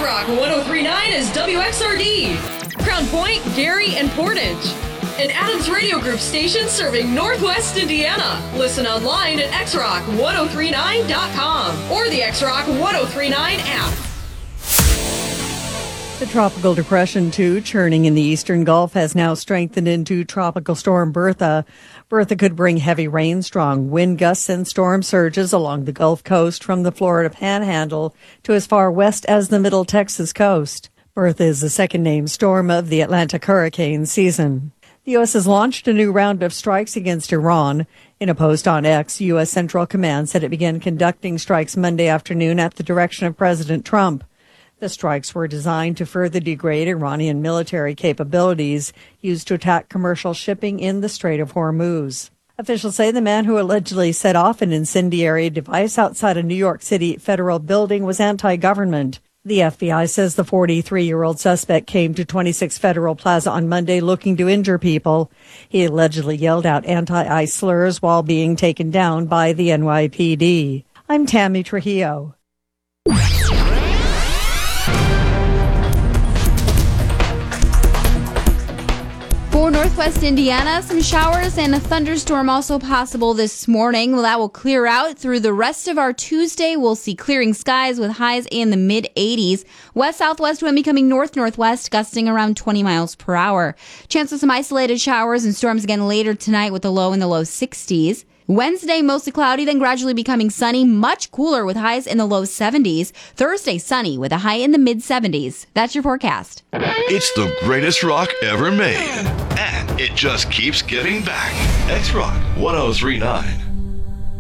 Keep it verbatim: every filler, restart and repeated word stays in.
X-Rock one oh three point nine is W X R D. Crown Point, Gary, and Portage. An Adams Radio Group station serving Northwest Indiana. Listen online at x rock ten thirty-nine dot com or the X-Rock ten thirty-nine app. The Tropical Depression two, churning in the eastern Gulf, has now strengthened into Tropical Storm Bertha. Bertha could bring heavy rain, strong wind gusts, and storm surges along the Gulf Coast from the Florida Panhandle to as far west as the Middle Texas coast. Bertha is the second named storm of the Atlantic hurricane season. The U S has launched a new round of strikes against Iran. In a post on X, U S Central Command said it began conducting strikes Monday afternoon at the direction of President Trump. The strikes were designed to further degrade Iranian military capabilities used to attack commercial shipping in the Strait of Hormuz. Officials say the man who allegedly set off an incendiary device outside a New York City federal building was anti-government. The F B I says the forty-three-year-old suspect came to twenty-six Federal Plaza on Monday looking to injure people. He allegedly yelled out anti-ICE slurs while being taken down by the N Y P D. I'm Tammy Trujillo. For Northwest Indiana, some showers and a thunderstorm also possible this morning. Well, that will clear out through the rest of our Tuesday. We'll see clearing skies with highs in the mid eighties. West-southwest wind becoming north-northwest, gusting around twenty miles per hour. Chance of some isolated showers and storms again later tonight with a low in the low sixties. Wednesday, mostly cloudy, then gradually becoming sunny, much cooler with highs in the low seventies. Thursday, sunny with a high in the mid seventies. That's your forecast. It's the greatest rock ever made, and it just keeps giving back. X-Rock ten thirty-nine.